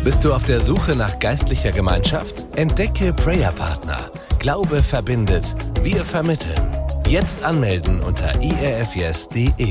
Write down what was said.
Bist du auf der Suche nach geistlicher Gemeinschaft? Entdecke Prayer Partner. Glaube verbindet. Wir vermitteln. Jetzt anmelden unter irfyes.de.